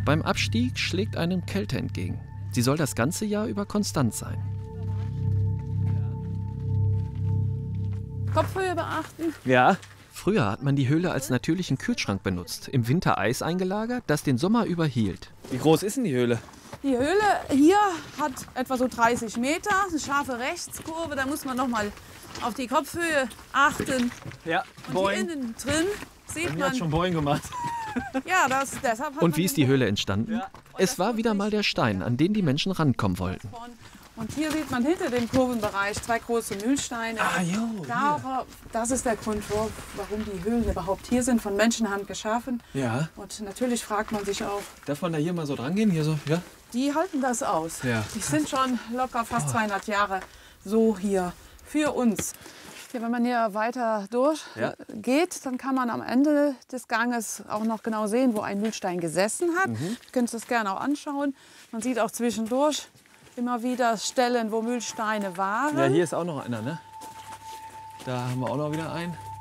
Beim Abstieg schlägt einem Kälte entgegen. Sie soll das ganze Jahr über konstant sein. Kopfhöhe beachten. Ja. Früher hat man die Höhle als natürlichen Kühlschrank benutzt. Im Winter Eis eingelagert, das den Sommer überhielt. Wie groß ist denn die Höhle? Die Höhle hier hat etwa so 30 Meter, eine scharfe Rechtskurve. Da muss man noch mal auf die Kopfhöhe achten. Ja, Und hier innen drin sieht man... hat schon Boing gemacht. Ja, deshalb hat Und man wie ist die Höhle entstanden? Ja. Es war wieder mal der Stein, an den die Menschen rankommen wollten. Und hier sieht man hinter dem Kurvenbereich 2 große Mühlsteine. Das ist der Grund, warum die Höhlen überhaupt hier sind, von Menschenhand geschaffen. Ja. Und natürlich fragt man sich auch, Darf man da hier mal so dran gehen? Hier so, ja? die halten das aus. Ja. Die sind schon locker fast 200 Jahre so hier für uns. Ja, wenn man hier weiter durchgeht, dann kann man am Ende des Ganges auch noch genau sehen, wo ein Mühlstein gesessen hat. Ihr könnt es gerne auch anschauen. Man sieht auch zwischendurch immer wieder Stellen, wo Mühlsteine waren. Ja, hier ist auch noch einer, ne? Da haben wir auch noch wieder einen.